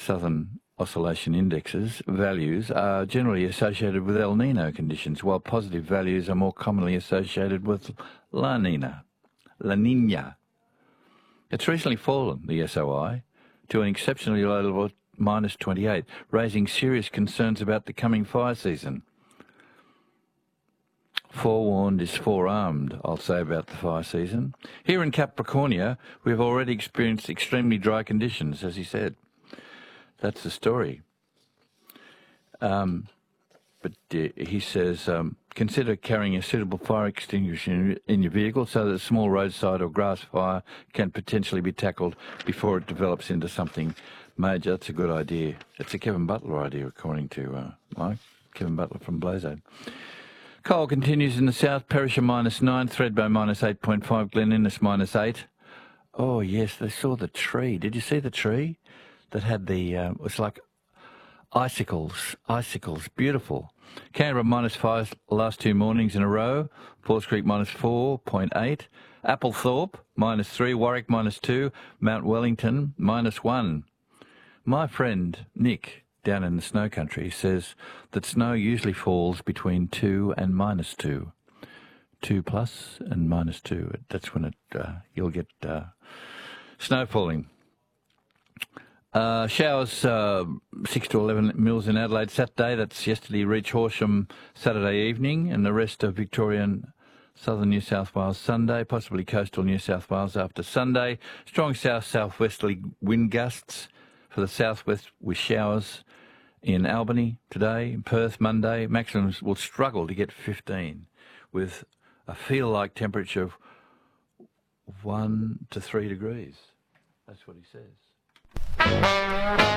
Southern Oscillation Indexes values are generally associated with El Nino conditions, while positive values are more commonly associated with La Nina. La Nina. It's recently fallen, the SOI, to an exceptionally low level of minus 28, raising serious concerns about the coming fire season. Forewarned is forearmed, I'll say, about the fire season. Here in Capricornia, we've already experienced extremely dry conditions, as he said. That's the story. But he says, consider carrying a suitable fire extinguisher in your vehicle so that a small roadside or grass fire can potentially be tackled before it develops into something major. That's a good idea. It's a Kevin Butler idea, according to Mike. Kevin Butler from Blazade. Coal continues in the south. Perisher -9, Thredbo -8.5, Glen Innes -8. Oh, yes, they saw the tree. Did you see the tree that had the, it was like icicles, beautiful. Canberra -5 last 2 mornings in a row. Falls Creek -4.8. Applethorpe -3, Warwick -2, Mount Wellington -1. My friend Nick down in the snow country says that snow usually falls between 2 and -2. 2 plus and -2. That's when you'll get snow falling. Showers 6 to 11 mils in Adelaide Saturday. That's yesterday. Reach Horsham Saturday evening, and the rest of Victorian southern New South Wales Sunday, possibly coastal New South Wales after Sunday. Strong south-southwesterly wind gusts for the southwest with showers in Albany today. In Perth Monday, maximums will struggle to get 15 with a feel-like temperature of 1 to 3 degrees. That's what he says.